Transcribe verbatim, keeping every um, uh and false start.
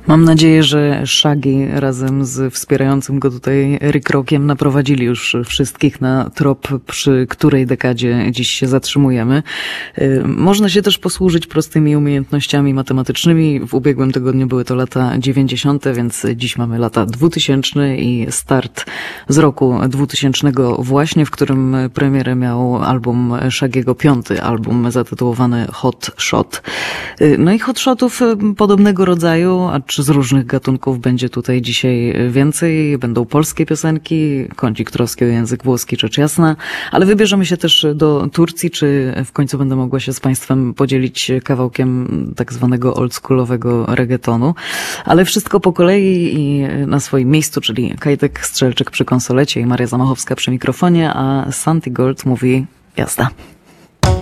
Mam nadzieję, że Shaggy razem z wspierającym go tutaj Rick Rockiem naprowadzili już wszystkich na trop, przy której dekadzie dziś się zatrzymujemy. Można się też posłużyć prostymi umiejętnościami matematycznymi. W ubiegłym tygodniu były to lata dziewięćdziesiąte, więc dziś mamy lata dwutysięczne i start z roku dwutysięcznego właśnie, w którym premierę miał album Shaggy'ego, piąty album zatytułowany Hot Shot. No i hot shotów podobnego rodzaju, a czy z różnych gatunków będzie tutaj dzisiaj więcej. Będą polskie piosenki, kącik troski o język włoski, rzecz jasna, ale wybierzemy się też do Turcji, czy w końcu będę mogła się z Państwem podzielić kawałkiem tak zwanego oldschoolowego reggaetonu. Ale wszystko po kolei i na swoim miejscu, czyli Kajtek Strzelczyk przy konsolecie i Maria Zamachowska przy mikrofonie, a Santi Gold mówi jazda.